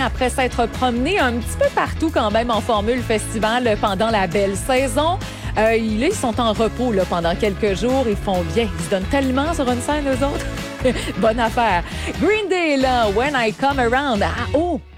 après s'être promenés un petit peu partout quand même en Formule Festival pendant la belle saison. Là, ils sont en repos là, pendant quelques jours. Ils font bien. Ils se donnent tellement sur une scène, eux autres. Bonne affaire. Green Day, là, When I Come Around. Ah, oh!